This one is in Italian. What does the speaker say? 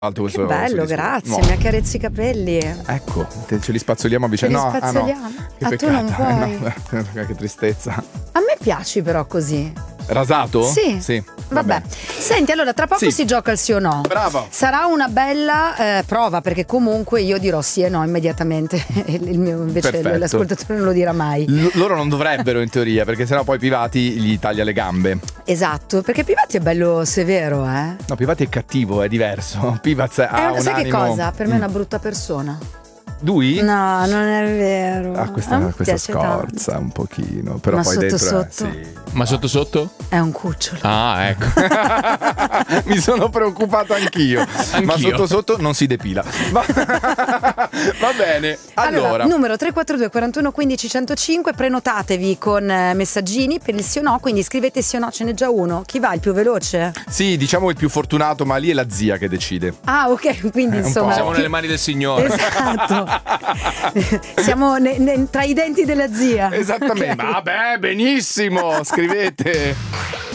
alto Che questo bello, disco. grazie, No. mi accarezzi i capelli. Ecco, ce li spazzoliamo a vicenda. Ce li No, spazzoliamo? che Ah, tu non peccato. puoi. No, che tristezza. A me piaci però così. Rasato? Sì. Vabbè. Senti, allora tra poco Sì. si gioca il sì o no. Bravo. Sarà una bella prova, perché comunque io dirò sì e no immediatamente. Il mio invece Perfetto. l'ascoltatore non lo dirà mai. Loro non dovrebbero in teoria, perché sennò poi Pivati gli taglia le gambe. Esatto, perché Pivati è bello severo, eh. No, Pivati è cattivo, è diverso. Pivaz ha un Sai animo... che cosa? Per me è una brutta persona. Lui? No, non è vero. Ha A me questa piace scorza un pochino, però Ma poi sotto dentro sotto? sì. Ma sotto? È un cucciolo. Ah, ecco. Mi sono preoccupato anch'io. Ma sotto non si depila. Va bene. Allora, numero 342 41 15 105, prenotatevi con messaggini per il sì o no, quindi scrivete sì o no, ce n'è già uno. Chi va il più veloce? sì, diciamo il più fortunato, ma lì è la zia che decide. Ah, ok, quindi un insomma po'. Siamo nelle mani del Signore. Esatto. Siamo tra i denti della zia. Esattamente. Ok. Vabbè, benissimo. Scrivete.